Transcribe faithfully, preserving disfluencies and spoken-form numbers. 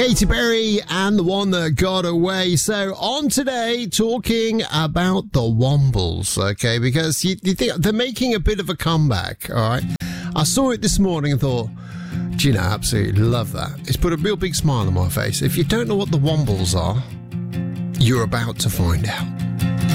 Katy Perry and the one that got away. So on today, talking about the Wombles, okay? Because you, you think they're making a bit of a comeback, all right? I saw it this morning and thought, do you know, absolutely love that. It's put a real big smile on my face. If you don't know what the Wombles are, you're about to find out.